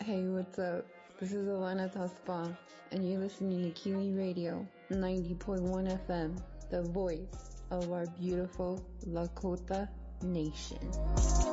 Hey, what's up? This is Alana Taspa, and you're listening to Keely Radio 90.1 FM, the voice of our beautiful Lakota Nation.